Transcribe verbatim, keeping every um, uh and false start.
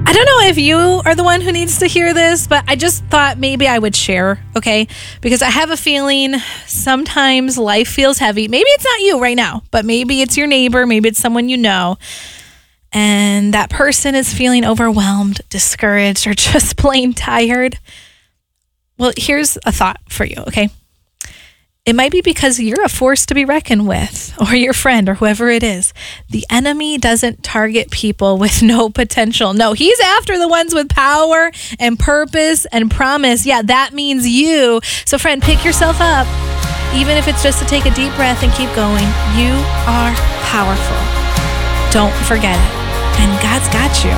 I don't know if you are the one who needs to hear this, but I just thought maybe I would share, okay? Because I have a feeling sometimes life feels heavy. Maybe it's not you right now, but maybe it's your neighbor, maybe it's someone you know, and that person is feeling overwhelmed, discouraged, or just plain tired. Well, here's a thought for you, okay? It might be because you're a force to be reckoned with, or your friend, or whoever it is. The enemy doesn't target people with no potential. No, he's after the ones with power and purpose and promise. Yeah, that means you. So friend, pick yourself up, even if it's just to take a deep breath and keep going. You are powerful. Don't forget it. And God's got you.